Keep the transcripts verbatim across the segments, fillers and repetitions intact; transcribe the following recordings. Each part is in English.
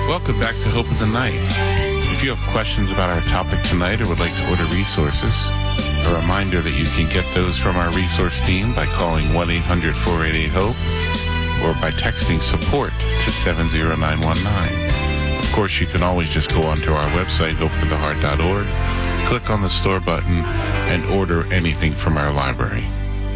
Welcome back to Hope of the Night. If you have questions about our topic tonight or would like to order resources, a reminder that you can get those from our resource team by calling one eight hundred four eight eight HOPE or by texting support to seven zero nine one nine. Of course, you can always just go onto our website, hope for the heart dot org, click on the store button, and order anything from our library.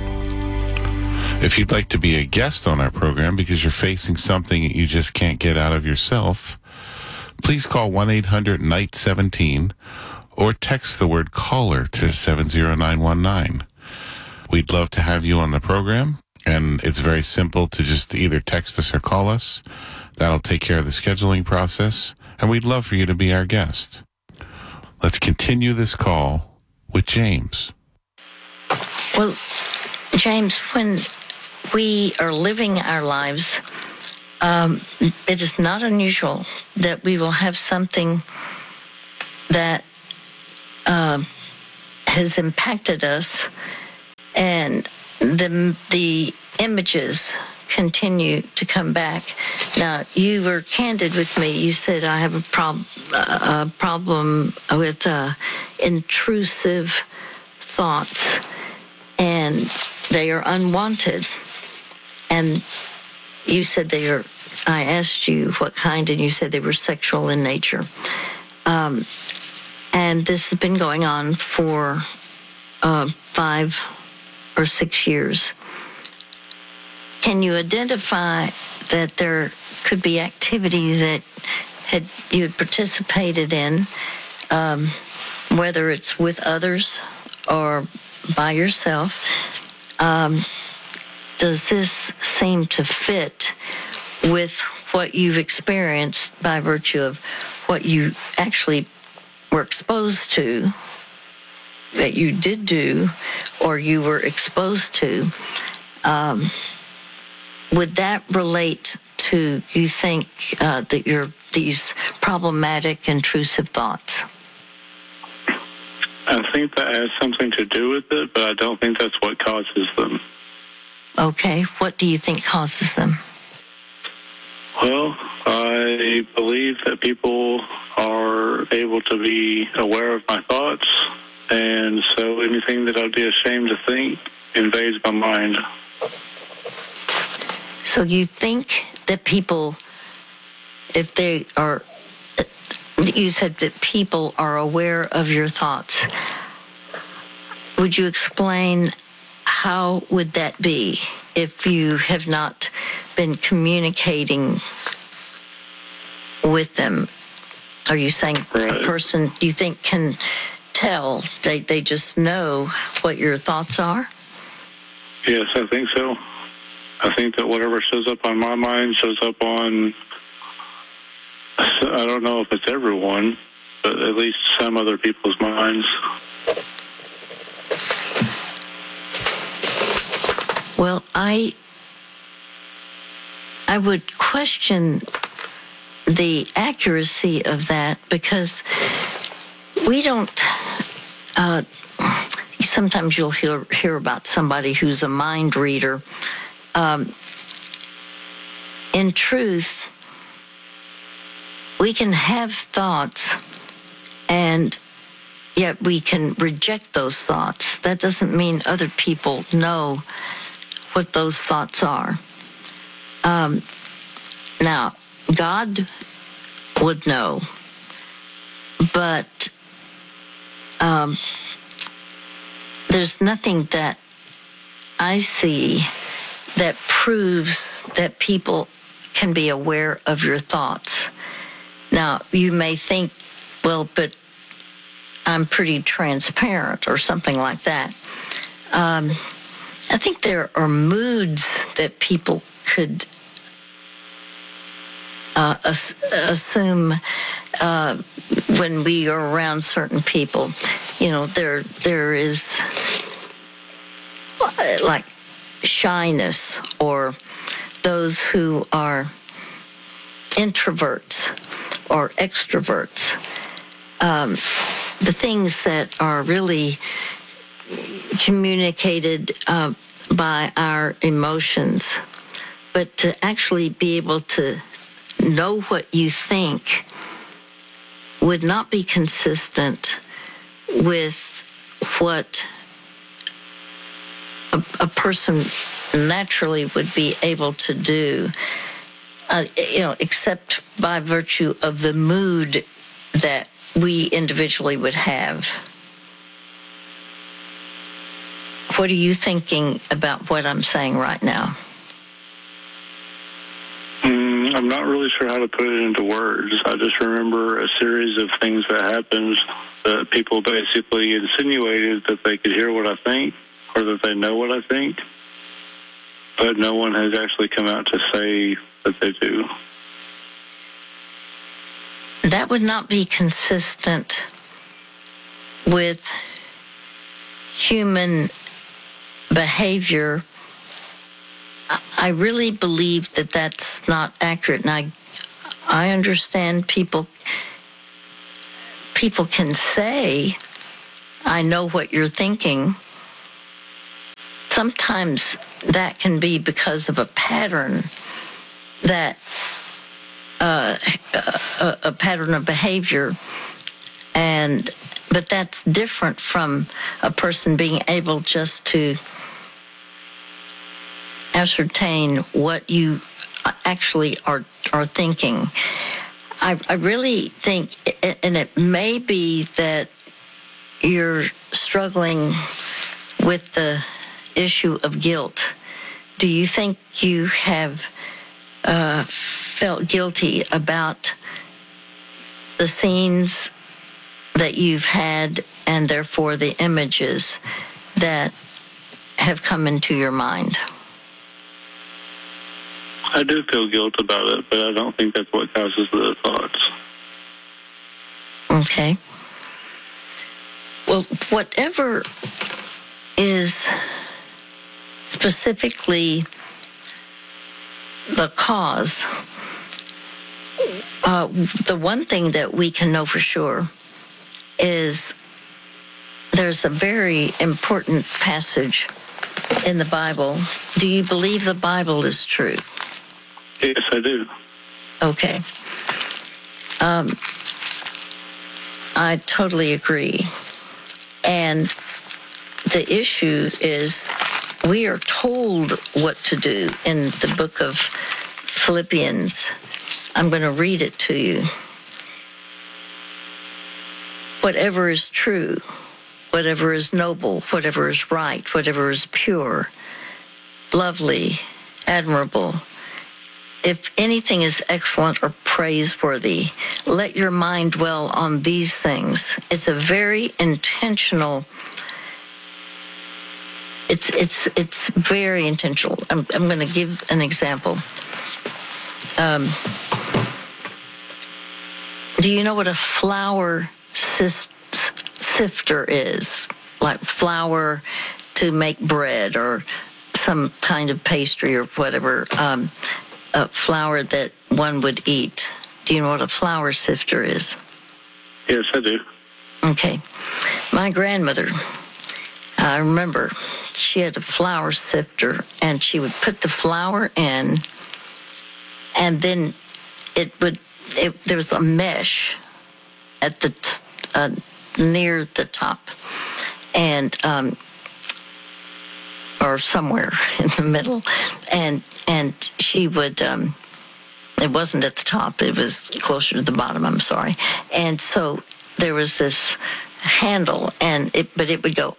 If you'd like to be a guest on our program because you're facing something that you just can't get out of yourself, please call one eight hundred N I G H T seventeen or text the word caller to seven zero nine one nine. We'd love to have you on the program, and it's very simple to just either text us or call us. That'll take care of the scheduling process, and we'd love for you to be our guest. Let's continue this call with James. Well, James, when we are living our lives, um, it is not unusual that we will have something that uh, has impacted us, and the the images continue to come back. Now, you were candid with me. You said I have a, prob- a problem with uh, intrusive thoughts, and they are unwanted. And you said they are, I asked you what kind, and you said they were sexual in nature. Um, and this has been going on for uh, five or six years. Can you identify that there could be activity that had you had participated in, um, whether it's with others or by yourself? Um, does this seem to fit with what you've experienced by virtue of what you actually were exposed to, that you did do, or you were exposed to? Um, would that relate to, you think, uh, that you're these problematic, intrusive thoughts? I think that has something to do with it, but I don't think that's what causes them. Okay, what do you think causes them? Well, I believe that people are able to be aware of my thoughts, and so anything that I'd be ashamed to think invades my mind. So you think that people, if they are, you said that people are aware of your thoughts. Would you explain how would that be if you have not been communicating with them? Are you saying right. A person you think can tell, they, they just know what your thoughts are? Yes, I think so. I think that whatever shows up on my mind shows up on, I don't know if it's everyone, but at least some other people's minds. Well, I I would question the accuracy of that, because we don't, uh, sometimes you'll hear, hear about somebody who's a mind reader. Um, in truth, we can have thoughts, and yet we can reject those thoughts. That doesn't mean other people know what those thoughts are. Um, now, God would know, but um, there's nothing that I see that proves that people can be aware of your thoughts. Now, you may think, well, but I'm pretty transparent or something like that. Um, I think there are moods that people could uh, as- assume uh, when we are around certain people. You know, there there is like shyness, or those who are introverts or extroverts. Um, the things that are really communicated uh, by our emotions, but to actually be able to know what you think would not be consistent with what a, a person naturally would be able to do, uh, you know, except by virtue of the mood that we individually would have. What are you thinking about what I'm saying right now? Mm, I'm not really sure how to put it into words. I just remember a series of things that happened that people basically insinuated that they could hear what I think or that they know what I think, but no one has actually come out to say that they do. That would not be consistent with human behavior. I really believe that that's not accurate, and I, I understand people. People can say, "I know what you're thinking." Sometimes that can be because of a pattern that uh, a, a pattern of behavior, and but that's different from a person being able just to ascertain what you actually are are thinking. I, I really think, and it may be that you're struggling with the issue of guilt. Do you think you have uh, felt guilty about the scenes that you've had and therefore the images that have come into your mind? I do feel guilt about it, but I don't think that's what causes the thoughts. Okay. Well, whatever is specifically the cause, uh, the one thing that we can know for sure is there's a very important passage in the Bible. Do you believe the Bible is true? Yes, I do. Okay. Um, I totally agree. And the issue is we are told what to do in the book of Philippians. I'm going to read it to you. Whatever is true, whatever is noble, whatever is right, whatever is pure, lovely, admirable, if anything is excellent or praiseworthy, let your mind dwell on these things. It's a very intentional. It's it's it's very intentional. I'm I'm going to give an example. Um, do you know what a flour sifter is? Like flour to make bread or some kind of pastry or whatever. Um, a flour that one would eat. Do you know what a flour sifter is? Yes, I do. Okay. My grandmother, I remember, she had a flour sifter, and she would put the flour in, and then it would, it, there was a mesh at the, t- uh, near the top, and, um, or somewhere in the middle, and and she would, um, it wasn't at the top, it was closer to the bottom, I'm sorry. And so there was this handle, and it, but it would go,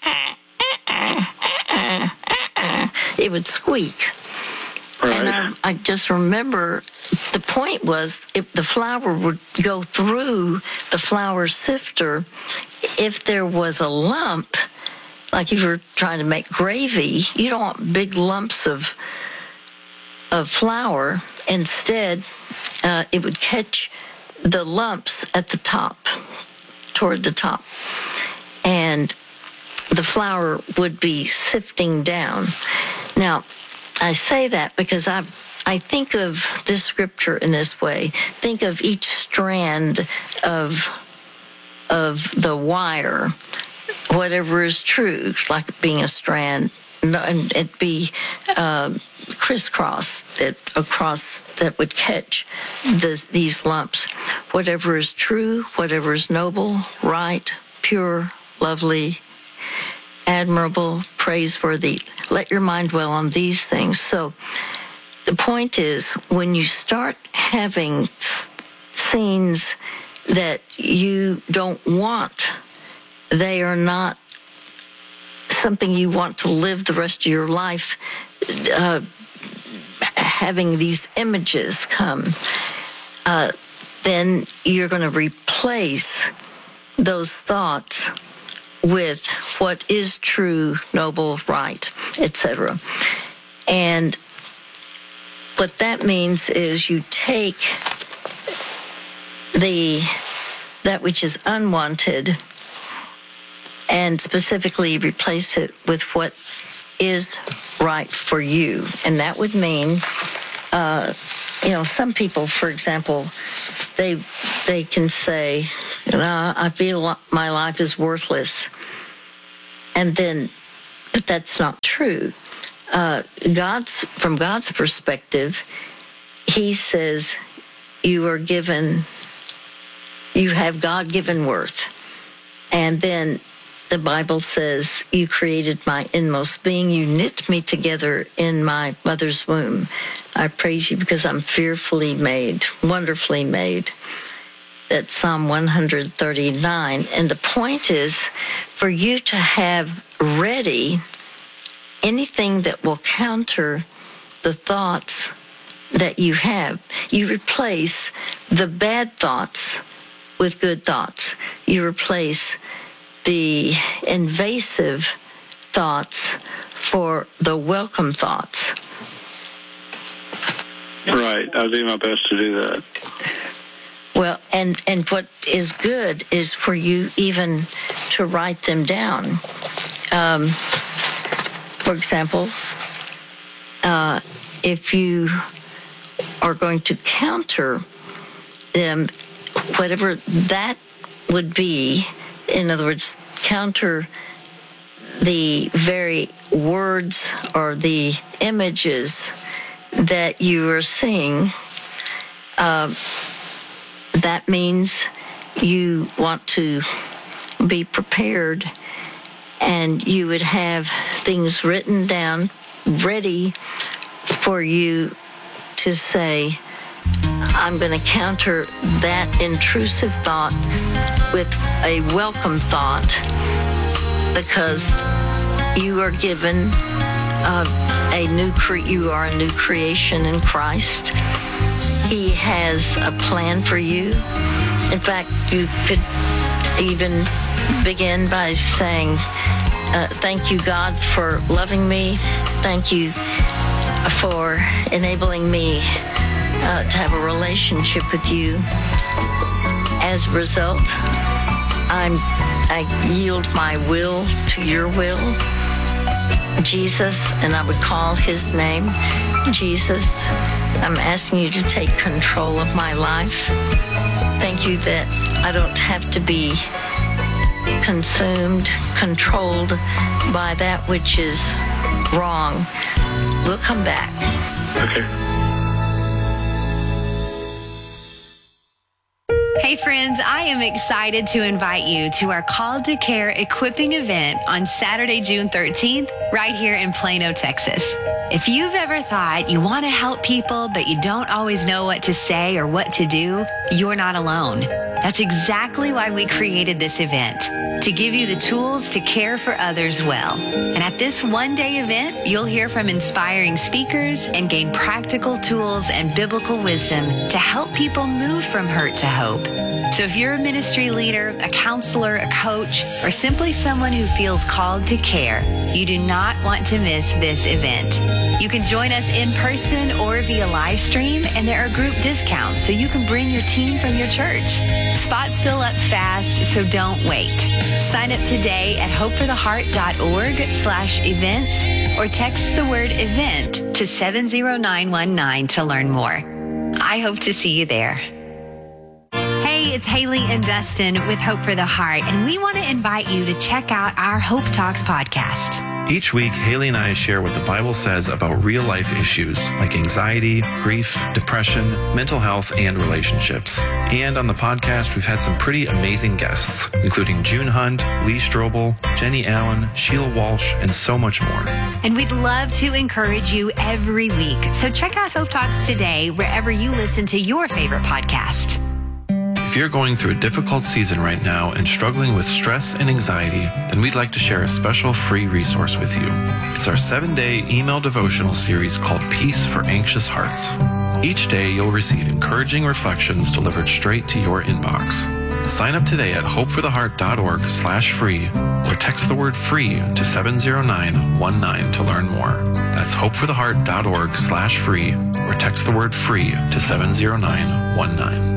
it would squeak. Right. And I, I just remember the point was if the flour would go through the flour sifter, if there was a lump, like if you're trying to make gravy, you don't want big lumps of of flour. Instead, uh, it would catch the lumps at the top, toward the top. And the flour would be sifting down. Now, I say that because I I think of this scripture in this way. Think of each strand of of the wire. Whatever is true, like being a strand, no, and it be uh, crisscross, it, across that would catch the, these lumps. Whatever is true, whatever is noble, right, pure, lovely, admirable, praiseworthy. Let your mind dwell on these things. So the point is, when you start having scenes that you don't want, they are not something you want to live the rest of your life, uh, having these images come, uh, then you're going to replace those thoughts with what is true, noble, right, et cetera. And what that means is you take the that which is unwanted and specifically replace it with what is right for you. And that would mean, uh, you know, some people, for example, they they can say, I feel my life is worthless. And then, but that's not true. Uh, God's, from God's perspective, he says you are given, you have God-given worth. And then the Bible says, you created my inmost being. You knit me together in my mother's womb. I praise you because I'm fearfully made, wonderfully made. That's Psalm one thirty-nine. And the point is for you to have ready anything that will counter the thoughts that you have. You replace the bad thoughts with good thoughts. You replace the invasive thoughts for the welcome thoughts. Right. I'll do my best to do that. Well, and, and what is good is for you even to write them down. Um, for example, uh, if you are going to counter them, whatever that would be, in other words, counter the very words or the images that you are seeing, uh, that means you want to be prepared, and you would have things written down ready for you to say, I'm going to counter that intrusive thought with a welcome thought, because you are given uh, a new cre- you are a new creation in Christ. He has a plan for you. In fact, you could even begin by saying, uh, thank you, God, for loving me. Thank you for enabling me uh, to have a relationship with you. As a result, I'm, I yield my will to your will, Jesus, and I would call his name, Jesus. I'm asking you to take control of my life. Thank you that I don't have to be consumed, controlled by that which is wrong. We'll come back. Okay. Hey friends, I am excited to invite you to our Call to Care equipping event on Saturday, June thirteenth, right here in Plano, Texas. If you've ever thought you want to help people, but you don't always know what to say or what to do, you're not alone. That's exactly why we created this event, to give you the tools to care for others well. And at this one-day event, you'll hear from inspiring speakers and gain practical tools and biblical wisdom to help people move from hurt to hope. So if you're a ministry leader, a counselor, a coach, or simply someone who feels called to care, you do not want to miss this event. You can join us in person or via live stream, and there are group discounts so you can bring your team from your church. Spots fill up fast, so don't wait. Sign up today at hopefortheheart.org slash events or text the word event to seven zero nine one nine to learn more. I hope to see you there. Hey, it's Haley and Dustin with Hope for the Heart, and we want to invite you to check out our Hope Talks podcast. Each week, Haley and I share what the Bible says about real-life issues like anxiety, grief, depression, mental health, and relationships. And on the podcast, we've had some pretty amazing guests, including June Hunt, Lee Strobel, Jenny Allen, Sheila Walsh, and so much more. And we'd love to encourage you every week. So check out Hope Talks today, wherever you listen to your favorite podcast. If you're going through a difficult season right now and struggling with stress and anxiety, then we'd like to share a special free resource with you. It's our seven-day email devotional series called Peace for Anxious Hearts. Each day, you'll receive encouraging reflections delivered straight to your inbox. Sign up today at hopefortheheart.org slash free or text the word free to seven zero nine one nine to learn more. That's hopefortheheart.org slash free or text the word free to seven zero nine one nine.